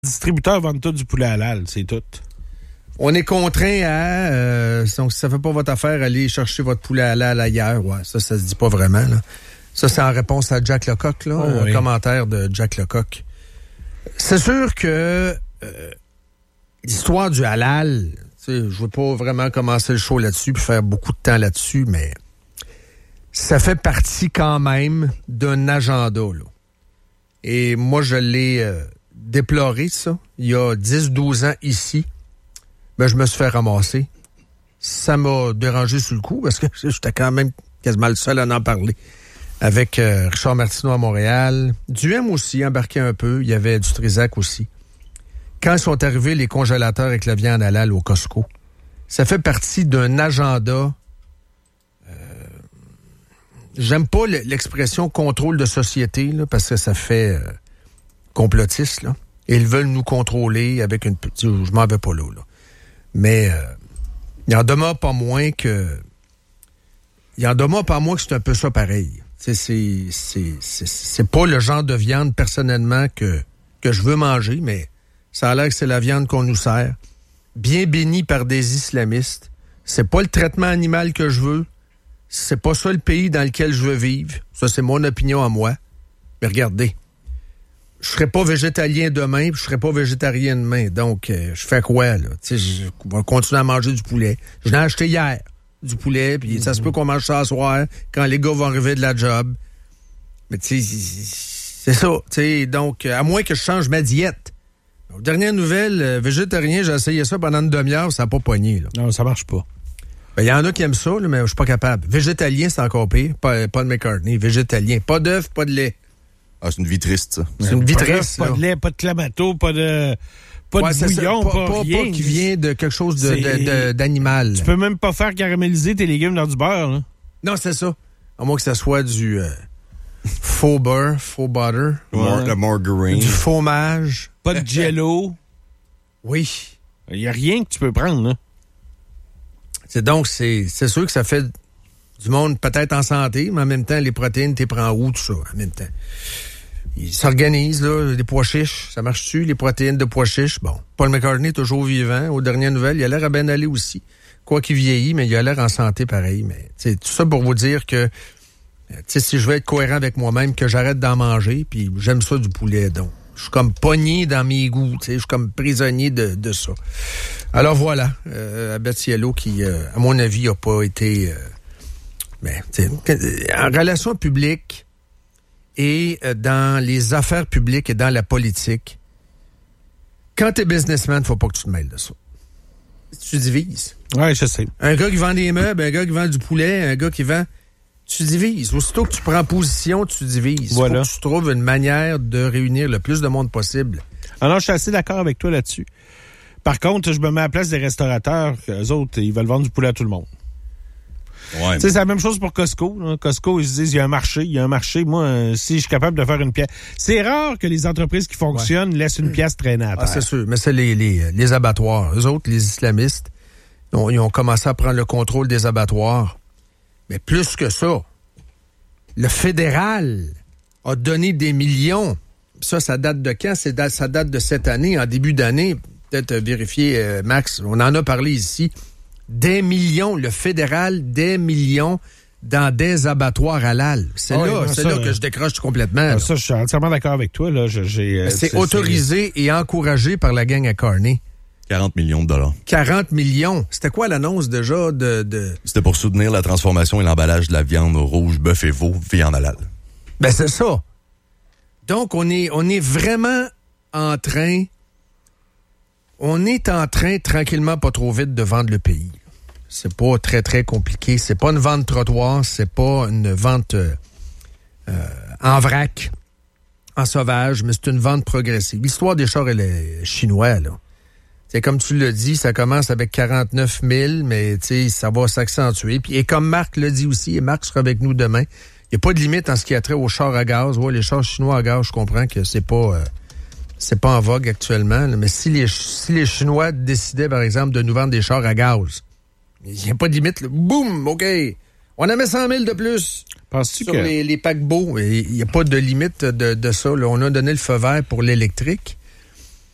distributeurs vendent tout du poulet halal, c'est tout. On est contraint à... donc, si ça fait pas votre affaire, aller chercher votre poulet halal ailleurs. Ouais, ça se dit pas vraiment. Là. Ça, c'est en réponse à Jack Lecoq, là, un commentaire de Jack Lecoq. C'est sûr que l'histoire du halal, je veux pas vraiment commencer le show là-dessus puis faire beaucoup de temps là-dessus, mais ça fait partie quand même d'un agenda, là. Et moi, je l'ai déploré, ça. Il y a 10-12 ans ici, ben, je me suis fait ramasser. Ça m'a dérangé sur le coup parce que j'étais quand même quasiment le seul à en parler. Avec Richard Martineau à Montréal. Duhem aussi embarqué un peu. Il y avait du Trisac aussi. Quand sont arrivés les congélateurs avec la viande halal au Costco, ça fait partie d'un agenda... J'aime pas l'expression contrôle de société, là, parce que ça fait complotiste, là. Et ils veulent nous contrôler avec une petite... Je m'en vais pas là. Mais il en demeure pas moins que... Il en demeure pas moins que c'est un peu ça pareil. C'est pas le genre de viande, personnellement, que je veux manger, mais ça a l'air que c'est la viande qu'on nous sert. Bien bénie par des islamistes. C'est pas le traitement animal que je veux. C'est pas ça le pays dans lequel je veux vivre. Ça, c'est mon opinion à moi. Mais regardez, je serai pas végétalien demain, puis je serai pas végétarien demain. Donc, je fais quoi, là? Tu sais, je vais continuer à manger du poulet. Je l'ai acheté hier, du poulet, puis ça se peut qu'on mange ça ce soir, quand les gars vont arriver de la job. Mais tu sais, c'est ça. Tu sais, donc, à moins que je change ma diète. Donc, dernière nouvelle, végétarien, j'ai essayé ça pendant une demi-heure, ça n'a pas pogné, là. Non, ça marche pas. Ben, y en a qui aiment ça, là, mais je suis pas capable. Végétalien, c'est encore pire. Pas de McCartney. Végétalien. Pas d'œuf, pas de lait. Ah, c'est une vie triste, ça. C'est une vie triste, pas de lait, pas de clamato, pas de bouillon, pas rien. Pas qui vient de quelque chose d'animal. Tu peux même pas faire caraméliser tes légumes dans du beurre, là. Non, c'est ça. À moins que ça soit du faux beurre, faux butter. Le margarine. Du fromage. Pas de jello. Oui. Il y a rien que tu peux prendre, là. Donc, c'est sûr que ça fait du monde peut-être en santé, mais en même temps, les protéines, t'es prends où, tout ça, en même temps. Ils s'organisent, là, les pois chiches, ça marche-tu, les protéines de pois chiches? Bon, Paul McCartney, toujours vivant, aux dernières nouvelles, il a l'air à bien aller aussi. Quoi qu'il vieillit, mais il a l'air en santé pareil. Mais, tout ça pour vous dire que, si je veux être cohérent avec moi-même, que j'arrête d'en manger, puis j'aime ça du poulet, donc. Je suis comme pogné dans mes goûts, je suis comme prisonnier de ça. Alors voilà, Abatiello qui, à mon avis, n'a pas été... en relations publiques et dans les affaires publiques et dans la politique, quand t'es businessman, faut pas que tu te mêles de ça. Tu divises. Oui, je sais. Un gars qui vend des meubles, un gars qui vend du poulet, un gars qui vend... Tu divises. Aussitôt que tu prends position, tu divises. Voilà. Faut que tu trouves une manière de réunir le plus de monde possible. Alors, je suis assez d'accord avec toi là-dessus. Par contre, je me mets à la place des restaurateurs. Eux autres, ils veulent vendre du poulet à tout le monde. Ouais. C'est la même chose pour Costco. Là. Costco, ils se disent, il y a un marché. Moi, si je suis capable de faire une pièce... C'est rare que les entreprises qui fonctionnent laissent une pièce traîner à terre. Ah, c'est sûr. Mais c'est les abattoirs. Eux autres, les islamistes, ils ont commencé à prendre le contrôle des abattoirs. Mais plus que ça, le fédéral a donné des millions. Ça date de quand? Ça date de cette année, en début d'année. Peut-être vérifier, Max, on en a parlé ici. Des millions, le fédéral, des millions dans des abattoirs halal. C'est là que je décroche complètement. Ça, je suis entièrement d'accord avec toi. Là. C'est autorisé et encouragé par la gang à Carney. 40 millions de dollars. 40 millions. C'était quoi l'annonce déjà de... C'était pour soutenir la transformation et l'emballage de la viande rouge, bœuf et veau, viande halal. Ben, c'est ça. Donc, on est vraiment en train... On est en train, tranquillement, pas trop vite, de vendre le pays. C'est pas très, très compliqué. C'est pas une vente trottoir. C'est pas une vente en vrac, en sauvage, mais c'est une vente progressive. L'histoire des chars, elle est chinois, là. C'est comme tu l'as dit, ça commence avec 49 000, mais ça va s'accentuer. Puis, et comme Marc l'a dit aussi, et Marc sera avec nous demain, il n'y a pas de limite en ce qui a trait aux chars à gaz. Ouais, les chars chinois à gaz, je comprends que c'est pas en vogue actuellement. Là, mais si les Chinois décidaient, par exemple, de nous vendre des chars à gaz, il n'y a pas de limite. Là. Boum! OK! On en met 100 000 de plus sur les paquebots. Il n'y a pas de limite de ça. Là. On a donné le feu vert pour l'électrique.